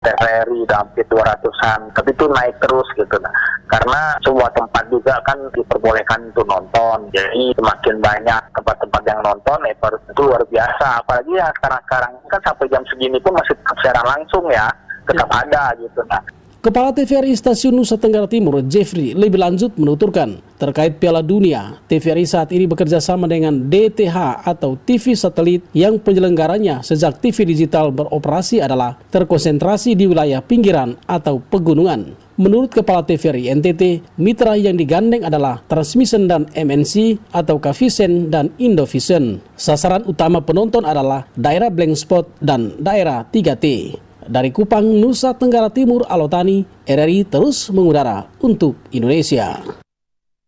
TVRI udah hampir 200-an, tapi itu naik terus gitu. Nah, karena semua tempat juga kan diperbolehkan untuk nonton, jadi semakin banyak tempat-tempat yang nonton, itu luar biasa. Apalagi ya sekarang kan sampai jam segini pun masih tetap siaran langsung ya, tetap ada gitu. Nah, Kepala TVRI Stasiun Nusa Tenggara Timur, Jeffrey, lebih lanjut menuturkan, terkait Piala Dunia, TVRI saat ini bekerja sama dengan DTH atau TV satelit yang penyelenggaranya sejak TV digital beroperasi adalah terkonsentrasi di wilayah pinggiran atau pegunungan. Menurut Kepala TVRI NTT, mitra yang digandeng adalah Transmission dan MNC atau Kavisen dan Indovision. Sasaran utama penonton adalah daerah blank spot dan daerah 3T. Dari Kupang, Nusa Tenggara Timur, Alotani, RRI terus mengudara untuk Indonesia.